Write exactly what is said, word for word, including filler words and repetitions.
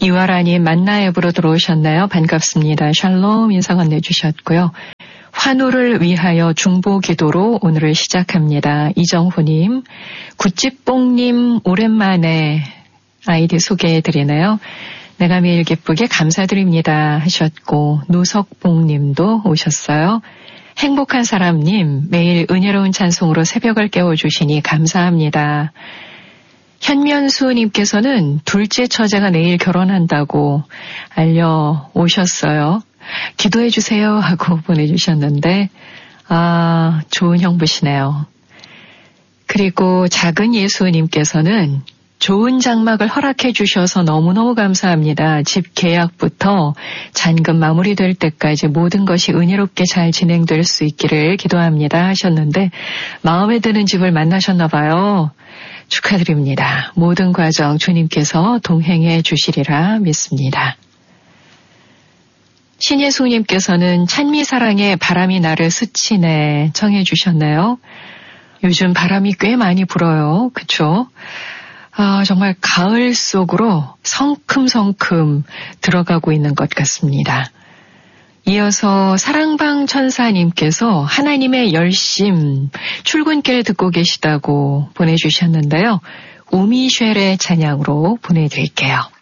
이화라님 만나 앱으로 들어오셨나요? 반갑습니다. 샬롬 인사 건네주셨고요. 환우를 위하여 중보기도로 오늘을 시작합니다. 이정호님, 구찌뽕님 오랜만에 아이디 소개해드리네요. 내가 매일 기쁘게 감사드립니다 하셨고, 노석봉님도 오셨어요. 행복한 사람님, 매일 은혜로운 찬송으로 새벽을 깨워주시니 감사합니다. 현면수님께서는 둘째 처제가 내일 결혼한다고 알려오셨어요. 기도해 주세요 하고 보내주셨는데, 아, 좋은 형부시네요. 그리고 작은 예수님께서는 좋은 장막을 허락해 주셔서 너무너무 감사합니다. 집 계약부터 잔금 마무리될 때까지 모든 것이 은혜롭게 잘 진행될 수 있기를 기도합니다 하셨는데, 마음에 드는 집을 만나셨나 봐요. 축하드립니다. 모든 과정 주님께서 동행해 주시리라 믿습니다. 신예수님께서는 찬미사랑에 바람이 나를 스치네 청해 주셨나요? 요즘 바람이 꽤 많이 불어요. 그쵸? 아, 정말 가을 속으로 성큼성큼 들어가고 있는 것 같습니다. 이어서 사랑방 천사님께서 하나님의 열심 출근길 듣고 계시다고 보내주셨는데요. 우미쉘의 찬양으로 보내드릴게요.